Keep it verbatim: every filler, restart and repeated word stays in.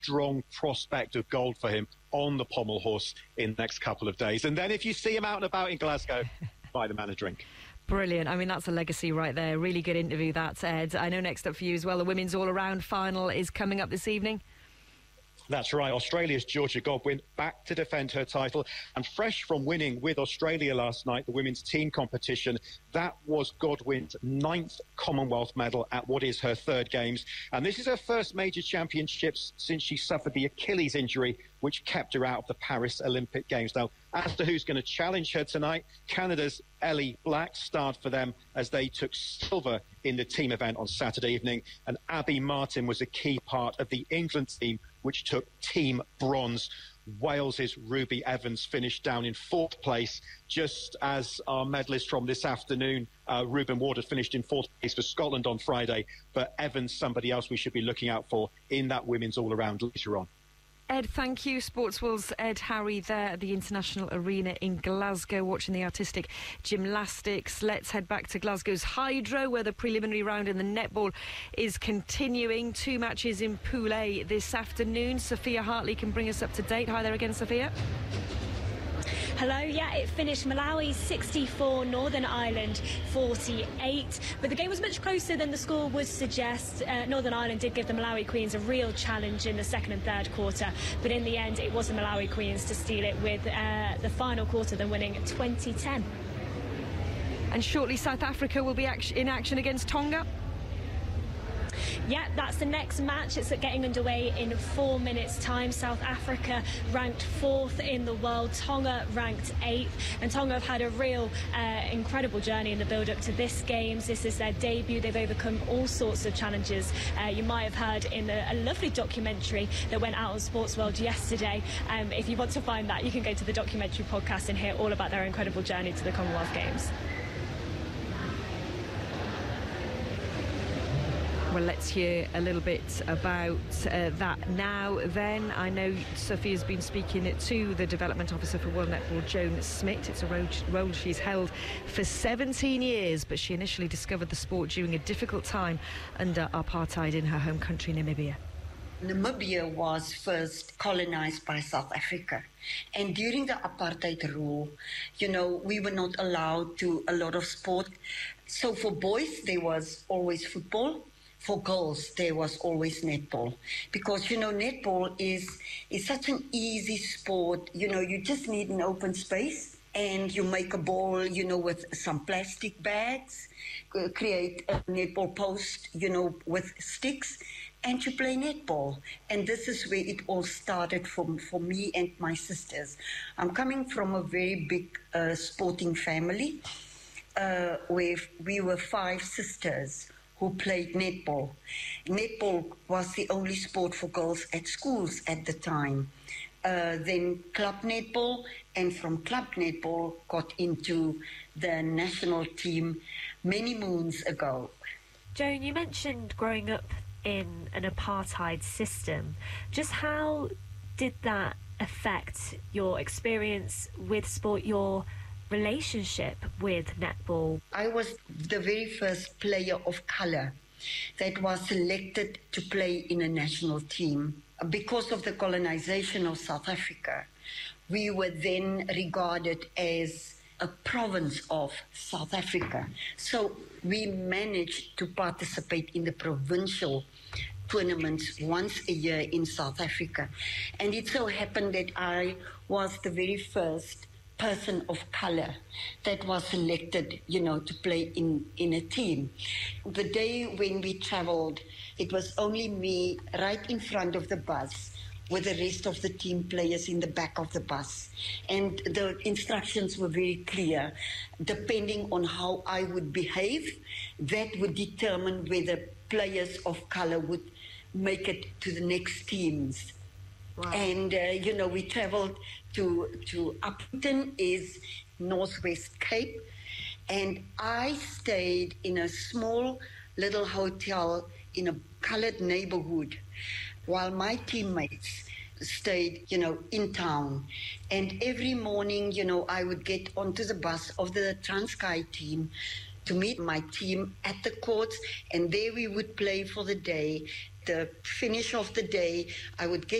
strong prospect of gold for him on the pommel horse in the next couple of days. And then if you see him out and about in Glasgow, buy the man a drink. Brilliant. I mean, that's a legacy right there. Really good interview, that, Ed. I know next up for you as well, the women's all-around final is coming up this evening. That's right. Australia's Georgia Godwin back to defend her title, and fresh from winning with Australia last night, the women's team competition. That was Godwin's ninth Commonwealth medal at what is her third Games. And this is her first major championships since she suffered the Achilles injury, which kept her out of the Paris Olympic Games. Now, as to who's going to challenge her tonight, Canada's Ellie Black starred for them as they took silver in the team event on Saturday evening. And Abby Martin was a key part of the England team, which took team bronze. Wales's Ruby Evans finished down in fourth place, just as our medalist from this afternoon, uh, Ruben Ward, had finished in fourth place for Scotland on Friday. But Evans, somebody else we should be looking out for in that women's all-around later on. Ed, thank you. Sportsworld's Ed Harry there at the International Arena in Glasgow, watching the artistic gymnastics. Let's head back to Glasgow's Hydro, where the preliminary round in the netball is continuing. Two matches in Pool A this afternoon. Sophia Hartley can bring us up to date. Hi there again, Sophia. Hello, yeah, it finished Malawi sixty-four, Northern Ireland forty-eight. But the game was much closer than the score would suggest. Uh, Northern Ireland did give the Malawi Queens a real challenge in the second and third quarter. But in the end, it was the Malawi Queens to steal it with uh, the final quarter, then winning twenty ten. And shortly, South Africa will be act- in action against Tonga. Yeah, that's the next match. It's getting underway in four minutes' time. South Africa ranked fourth in the world, Tonga ranked eighth. And Tonga have had a real uh, incredible journey in the build-up to this Games. This is their debut. They've overcome all sorts of challenges. Uh, you might have heard in a, a lovely documentary that went out on Sportsworld yesterday. Um, if you want to find that, you can go to the documentary podcast and hear all about their incredible journey to the Commonwealth Games. Well, let's hear a little bit about uh, that now then. I know Sophia's been speaking to the Development Officer for World Netball, Joan Smith. It's a role, role she's held for seventeen years, but she initially discovered the sport during a difficult time under apartheid in her home country, Namibia. Namibia was first colonized by South Africa. And during the apartheid rule, you know, we were not allowed to a lot of sport. So for boys, there was always football. For girls, there was always netball, because, you know, netball is is such an easy sport. You know, you just need an open space and you make a ball, you know, with some plastic bags, uh, create a netball post, you know, with sticks, and you play netball. And this is where it all started for, for me and my sisters. I'm coming from a very big uh, sporting family uh, where we were five sisters who played netball. Netball was the only sport for girls at schools at the time. Uh, then club netball, and from club netball got into the national team many moons ago. Joan, you mentioned growing up in an apartheid system. Just how did that affect your experience with sport, your relationship with netball? I was the very first player of colour that was selected to play in a national team. Because of the colonization of South Africa, we were then regarded as a province of South Africa. So we managed to participate in the provincial tournaments once a year in South Africa. And it so happened that I was the very first person of color that was selected, you know, to play in, in a team. The day when we traveled, it was only me right in front of the bus with the rest of the team players in the back of the bus. And the instructions were very clear. Depending on how I would behave, that would determine whether players of color would make it to the next teams. Wow. And, uh, you know, we traveled to to Upton, is Northwest Cape, and I stayed in a small little hotel in a coloured neighbourhood while my teammates stayed, you know, in town. And every morning, you know, I would get onto the bus of the Transkei team to meet my team at the courts, and there we would play for the day. the finish of the day, I would get